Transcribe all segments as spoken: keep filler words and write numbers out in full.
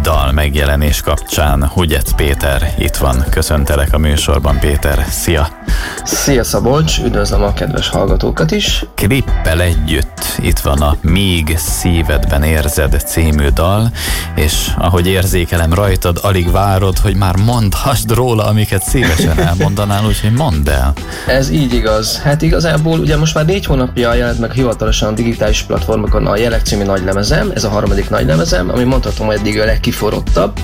dal megjelenés kapcsán Hugyec Péter itt van. Köszöntelek a műsorban, Péter. Szia! Szia Szabolcs, üdvözlöm a kedves hallgatókat is. Klippel együtt itt van a Míg szívedben érzed című dal, és ahogy érzékelem rajtad, alig várod, hogy már mondhassd róla, amiket szívesen elmondanál, úgyhogy mondd el. Ez így igaz. Hát igazából ugye most már négy hónapja jelent meg hivatalosan a digitális platformokon a Jelek című nagylemezem, ez a harmadik nagylemezem, ami mondhatom, hogy eddig a legkiforrottabb,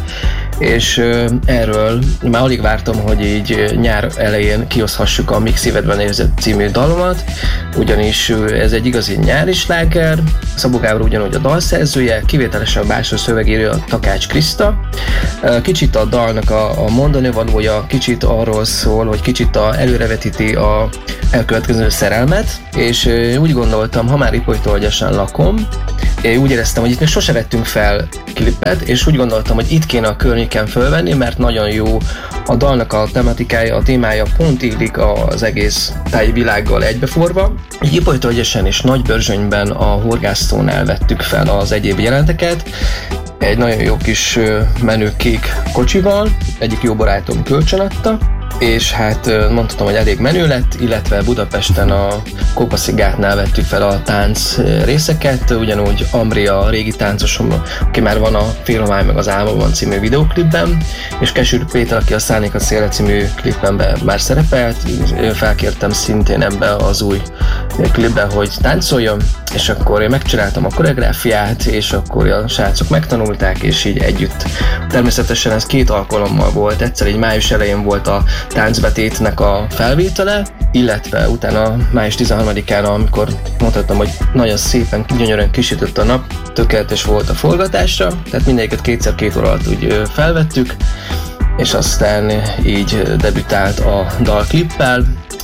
és uh, erről már alig vártam, hogy így nyár elején kioszhassuk a Míg szívedben érzed című dalomat, ugyanis uh, ez egy igazi nyári sláger, Szabó Gábor ugyanúgy a dalszerzője, kivételesen a bársó szövegírő a Takács Kriszta. Uh, kicsit a dalnak a, a mondani valója, kicsit arról szól, hogy kicsit a, előrevetíti a elkövetkező szerelmet, és uh, úgy gondoltam, ha már Ipolytól lakom, én úgy éreztem, hogy itt még sose vettünk fel klipet, és úgy gondoltam, hogy itt kéne a környéken fölvenni, mert nagyon jó a dalnak a tematikája, a témája pont illik az egész tájvilággal egybeforva. Ipolytól és Nagybörzsönyben a horgásztónál vettük fel az egyéb jelenteket, egy nagyon jó kis menő kék kocsival, egyik jó barátom kölcsönadta, és hát mondhatom, hogy elég menő lett, illetve Budapesten a Kópaszigátnál vettük fel a tánc részeket, ugyanúgy Amri a régi táncosom, aki már van a Félhomály meg az Álmomban című videóklipben, és Kesür Péter, aki a Szállnék a szélre című klipben már szerepelt, felkértem szintén ebbe az új klipben, hogy táncoljon, és akkor én megcsináltam a koreográfiát, és akkor a srácok megtanulták, és így együtt. Természetesen ez két alkalommal volt, egyszer így május elején volt a táncbetétnek a felvétele, illetve utána május tizenharmadikán, amikor mondhatom, hogy nagyon szépen, gyönyörűen kisütött a nap, tökéletes volt a forgatásra, tehát mindegyiket kétszer-két óra alatt úgy felvettük, és aztán így debütált a dalklippel,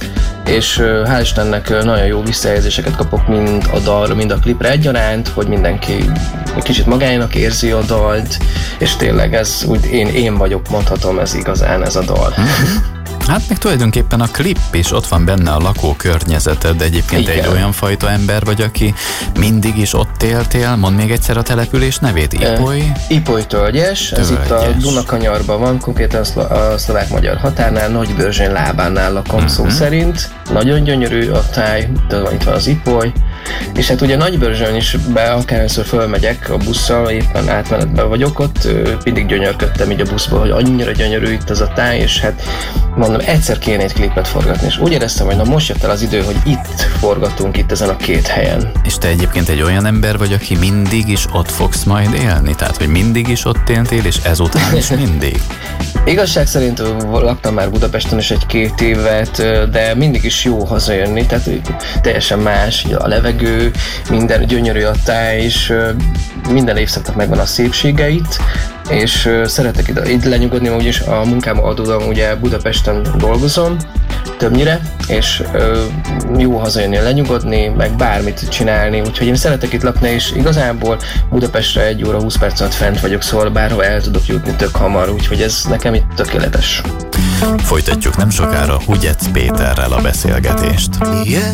és hál' Istennek nagyon jó visszajelzéseket kapok mind a dalra, mind a klipre egyaránt, hogy mindenki kicsit magának érzi a dalt, és tényleg ez úgy én, én vagyok, mondhatom, ez igazán ez a dal. Hát meg tulajdonképpen a klip is ott van benne, a lakókörnyezeted, egyébként igen. Egy olyan fajta ember vagy, aki mindig is ott éltél, mondd még egyszer a település nevét, Ipoly? Uh, Ipolytölgyes, ez itt a Dunakanyarban van, konkrétan a szlovák-magyar határnál, Nagybörzsöny lábánál lakom uh-huh. szó szerint. Nagyon gyönyörű a táj, itt van az Ipoly, és hát ugye Nagybörzsön is be, akárhányszor fölmegyek a busszal, éppen átmenetben vagyok ott, mindig gyönyörködtem így a buszból, hogy annyira gyönyörű itt ez a táj, és hát mondom, egyszer kéne egy klipet forgatni, és úgy éreztem, hogy na most jött el az idő, hogy itt forgatunk, itt ezen a két helyen. És te egyébként egy olyan ember vagy, aki mindig is ott fogsz majd élni? Tehát, hogy mindig is ott éltél, és ezután is mindig? Igazság szerint laktam már Budapesten is egy-két évet, de mindig is jó hazajönni, tehát teljesen más a levegő, minden gyönyörű a táj, és minden évszaknak megvan a szépségeit, és szeretek ide, itt lenyugodni, úgyis a munkám adódom, ugye Budapesten dolgozom többnyire, és ö, jó hazajönni, lenyugodni, meg bármit csinálni, úgyhogy én szeretek itt lakni, és igazából Budapestre egy óra húsz perc alatt fent vagyok, szóval bárhol el tudok jutni tök hamar, úgyhogy ez nekem itt tökéletes. Folytatjuk nem sokára Hugyec Péterrel a beszélgetést. Ilyen